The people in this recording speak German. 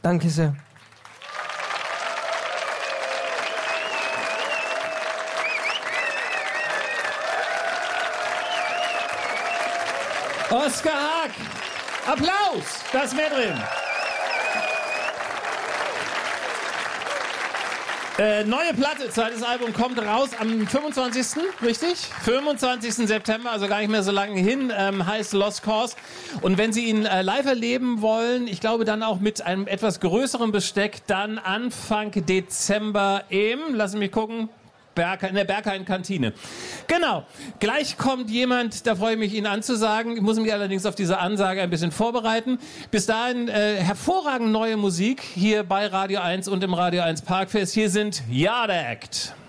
Danke sehr. Oskar Haag. Applaus. Da ist mehr drin. Neue Platte, zweites Album kommt raus am 25. Richtig? 25. September, also gar nicht mehr so lange hin, heißt Lost Cause. Und wenn Sie ihn live erleben wollen, ich glaube dann auch mit einem etwas größeren Besteck, dann Anfang Dezember lassen Sie mich gucken, in der Berghain-Kantine. Genau. Gleich kommt jemand, da freue ich mich, Ihnen anzusagen. Ich muss mich allerdings auf diese Ansage ein bisschen vorbereiten. Bis dahin hervorragend neue Musik hier bei Radio 1 und im Radio 1 Parkfest. Hier sind Yard Act.